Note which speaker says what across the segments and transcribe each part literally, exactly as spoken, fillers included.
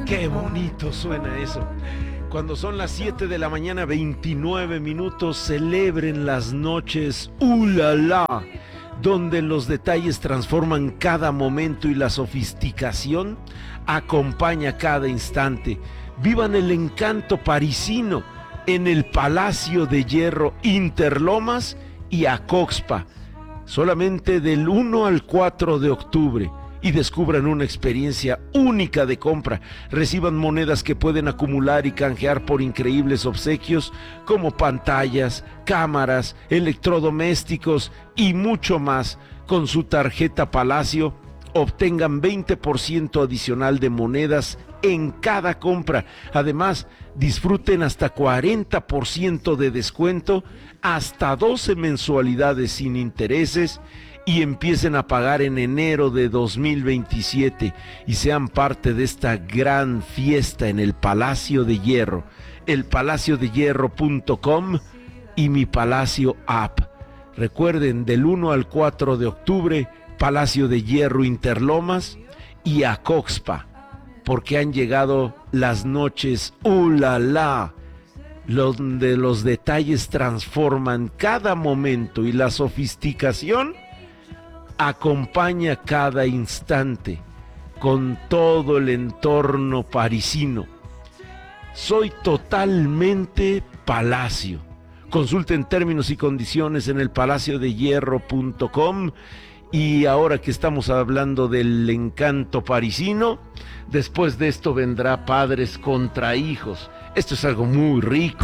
Speaker 1: Qué bonito suena eso. Cuando son las siete de la mañana, veintinueve minutos, celebren las noches ¡Uh, la, la! Donde los detalles transforman cada momento y la sofisticación acompaña cada instante. Vivan el encanto parisino en el Palacio de Hierro Interlomas y Acoxpa, solamente del uno al cuatro de octubre. Y descubran una experiencia única de compra. Reciban monedas que pueden acumular y canjear por increíbles obsequios como pantallas, cámaras, electrodomésticos y mucho más. Con su tarjeta Palacio obtengan veinte por ciento adicional de monedas en cada compra. Además, disfruten hasta cuarenta por ciento de descuento, hasta doce mensualidades sin intereses, y empiecen a pagar en enero de dos mil veintisiete y sean parte de esta gran fiesta en el Palacio de Hierro, el palacio de hierro punto com y Mi Palacio App. Recuerden, del uno al cuatro de octubre, Palacio de Hierro Interlomas y Acoxpa, porque han llegado las noches ¡Uh, la, la! Donde los detalles transforman cada momento y la sofisticación acompaña cada instante con todo el entorno parisino. Soy totalmente Palacio. Consulten términos y condiciones en el palacio de hierro punto com. Y ahora que estamos hablando del encanto parisino, después de esto vendrá Padres contra Hijos. Esto es algo muy rico.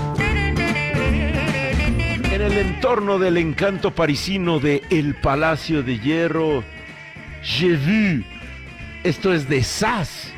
Speaker 1: En el entorno del encanto parisino de El Palacio de Hierro, J'ai vu. Esto es de Sass.